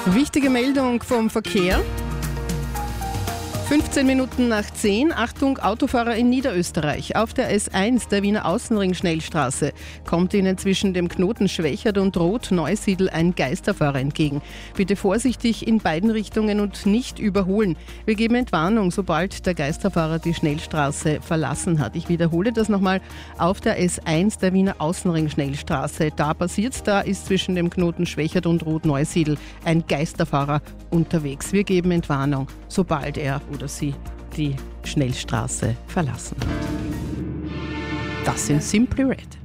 Wichtige Meldung vom Verkehr. 15 Minuten nach 10. Achtung, Autofahrer in Niederösterreich. Auf der S1 der Wiener Außenring-Schnellstraße kommt Ihnen zwischen dem Knoten Schwächert und Roth-Neusiedl ein Geisterfahrer entgegen. Bitte vorsichtig in beiden Richtungen und nicht überholen. Wir geben Entwarnung, sobald der Geisterfahrer die Schnellstraße verlassen hat. Ich wiederhole das nochmal. Auf der S1 der Wiener Außenring-Schnellstraße. Da ist zwischen dem Knoten Schwächert und Roth-Neusiedl ein Geisterfahrer unterwegs. Wir geben Entwarnung, sobald er oder sie die Schnellstraße verlassen hat. Das sind Simply Red.